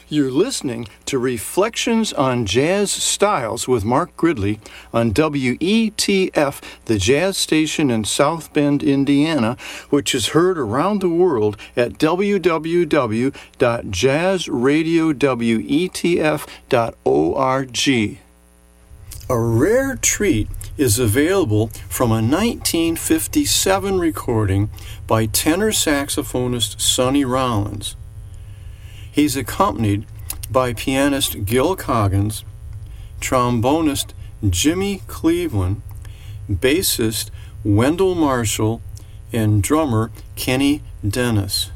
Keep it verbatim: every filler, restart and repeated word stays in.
You're listening to Reflections on Jazz Styles with Mark Gridley on W E T F, the jazz station in South Bend, Indiana, which is heard around the world at w w w dot jazz radio wetf dot org. A rare treat is available from a nineteen fifty-seven recording by tenor saxophonist Sonny Rollins. He's accompanied by pianist Gil Coggins, trombonist Jimmy Cleveland, bassist Wendell Marshall, and drummer Kenny Dennis.